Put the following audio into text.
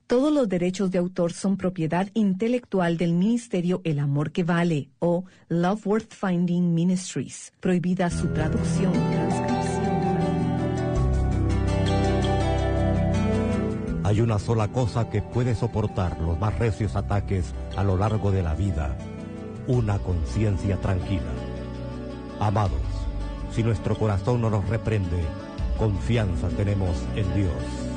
Todos los derechos de autor son propiedad intelectual del Ministerio El Amor que Vale o Love Worth Finding Ministries. Prohibida su traducción y transcripción. Hay una sola cosa que puede soportar los más recios ataques a lo largo de la vida: una conciencia tranquila. Amados, si nuestro corazón no nos reprende, confianza tenemos en Dios.